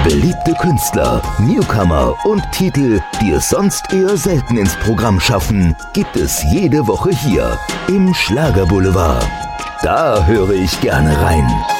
Beliebte Künstler, Newcomer und Titel, die es sonst eher selten ins Programm schaffen, gibt es jede Woche hier im Schlagerboulevard. Da höre ich gerne rein.